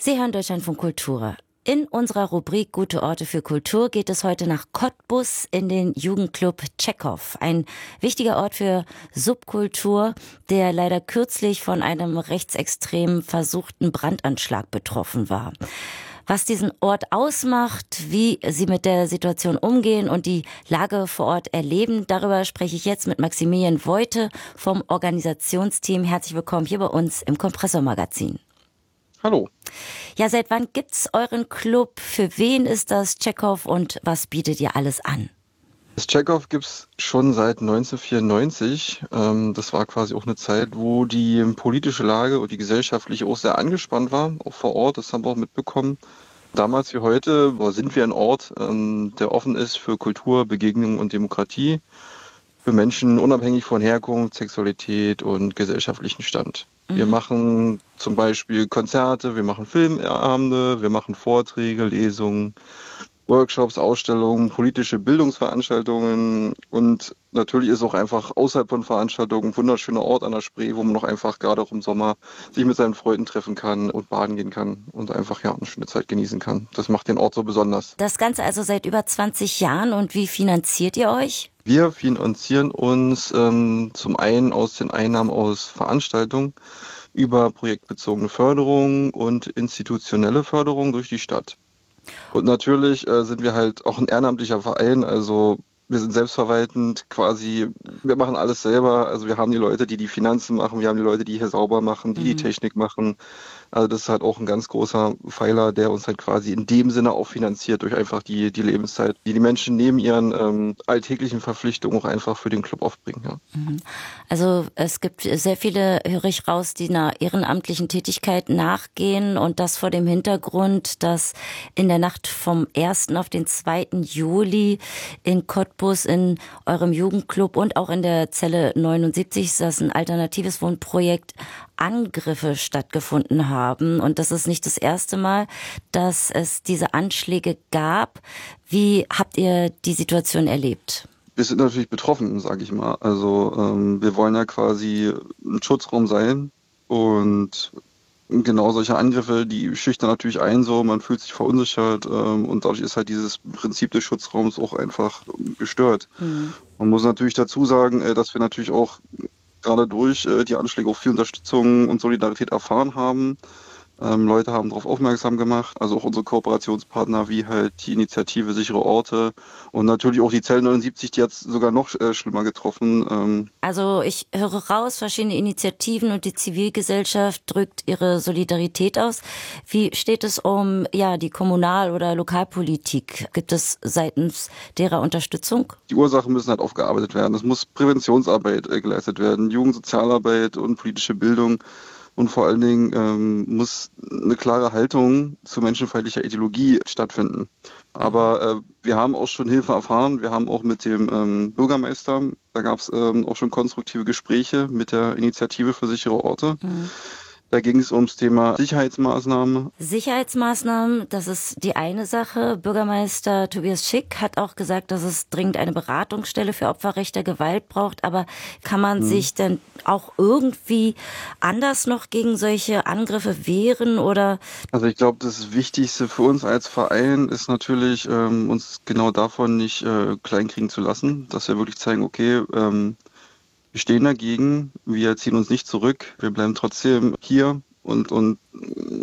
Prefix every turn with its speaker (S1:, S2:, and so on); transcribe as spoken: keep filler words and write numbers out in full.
S1: Sie hören Deutschlandfunk Kultur. In unserer Rubrik Gute Orte für Kultur geht es heute nach Cottbus in den Jugendclub Tschechow. Ein wichtiger Ort für Subkultur, der leider kürzlich von einem rechtsextremen versuchten Brandanschlag betroffen war. Was diesen Ort ausmacht, wie Sie mit der Situation umgehen und die Lage vor Ort erleben, darüber spreche ich jetzt mit Maximilian Voite vom Organisationsteam. Herzlich willkommen hier bei uns im Kompressor-Magazin.
S2: Hallo.
S1: Ja, seit wann gibt's euren Club? Für wen ist das Tschechow und was bietet ihr alles an?
S2: Das Tschechow gibt's schon seit neunzehnhundertvierundneunzig. Das war quasi auch eine Zeit, wo die politische Lage und die gesellschaftliche auch sehr angespannt war, auch vor Ort. Das haben wir auch mitbekommen. Damals wie heute sind wir ein Ort, der offen ist für Kultur, Begegnung und Demokratie. Für Menschen unabhängig von Herkunft, Sexualität und gesellschaftlichen Stand. Wir machen zum Beispiel Konzerte, wir machen Filmabende, wir machen Vorträge, Lesungen, Workshops, Ausstellungen, politische Bildungsveranstaltungen und natürlich ist auch einfach außerhalb von Veranstaltungen ein wunderschöner Ort an der Spree, wo man noch einfach gerade auch im Sommer sich mit seinen Freunden treffen kann und baden gehen kann und einfach ja eine schöne Zeit genießen kann. Das macht den Ort so besonders.
S1: Das Ganze also seit über zwanzig Jahren und wie finanziert ihr euch?
S2: Wir finanzieren uns ähm, zum einen aus den Einnahmen aus Veranstaltungen über projektbezogene Förderung und institutionelle Förderung durch die Stadt. Und natürlich äh, sind wir halt auch ein ehrenamtlicher Verein, also wir sind selbstverwaltend quasi, wir machen alles selber, also wir haben die Leute, die die Finanzen machen, wir haben die Leute, die hier sauber machen, die mhm. die Technik machen. Also das ist halt auch ein ganz großer Pfeiler, der uns halt quasi in dem Sinne auch finanziert durch einfach die, die Lebenszeit, die die Menschen neben ihren ähm, alltäglichen Verpflichtungen auch einfach für den Club aufbringen. Ja.
S1: Also es gibt sehr viele, höre ich raus, die einer ehrenamtlichen Tätigkeit nachgehen und das vor dem Hintergrund, dass in der Nacht vom ersten auf den zweiten Juli in Cottbus in eurem Jugendclub und auch in der Zelle neunundsiebzig, ist das ein alternatives Wohnprojekt, Angriffe stattgefunden haben. Und das ist nicht das erste Mal, dass es diese Anschläge gab. Wie habt ihr die Situation erlebt?
S2: Wir sind natürlich betroffen, sage ich mal. Also ähm, wir wollen ja quasi ein Schutzraum sein und genau solche Angriffe, die schüchtern natürlich ein, so man fühlt sich verunsichert ähm, und dadurch ist halt dieses Prinzip des Schutzraums auch einfach gestört. Mhm. Man muss natürlich dazu sagen, äh, dass wir natürlich auch gerade durch äh, die Anschläge auch viel Unterstützung und Solidarität erfahren haben. Ähm, Leute haben darauf aufmerksam gemacht, also auch unsere Kooperationspartner wie halt die Initiative Sichere Orte und natürlich auch die Zelle neunundsiebzig, die hat es sogar noch äh, schlimmer getroffen. Ähm
S1: also ich höre raus, verschiedene Initiativen und die Zivilgesellschaft drückt ihre Solidarität aus. Wie steht es um ja die Kommunal- oder Lokalpolitik? Gibt es seitens derer Unterstützung?
S2: Die Ursachen müssen halt aufgearbeitet werden. Es muss Präventionsarbeit äh, geleistet werden, Jugendsozialarbeit und politische Bildung. Und vor allen Dingen ähm, muss eine klare Haltung zu menschenfeindlicher Ideologie stattfinden. Aber äh, wir haben auch schon Hilfe erfahren. Wir haben auch mit dem ähm, Bürgermeister, da gab es ähm, auch schon konstruktive Gespräche mit der Initiative für sichere Orte. Mhm. Da ging es ums Thema Sicherheitsmaßnahmen.
S1: Sicherheitsmaßnahmen, das ist die eine Sache. Bürgermeister Tobias Schick hat auch gesagt, dass es dringend eine Beratungsstelle für Opfer rechter Gewalt braucht. Aber kann man hm. sich denn auch irgendwie anders noch gegen solche Angriffe wehren? Oder?
S2: Also ich glaube, das Wichtigste für uns als Verein ist natürlich, ähm, uns genau davon nicht äh, kleinkriegen zu lassen. Dass wir wirklich zeigen, okay, ähm, wir stehen dagegen, wir ziehen uns nicht zurück, wir bleiben trotzdem hier und, und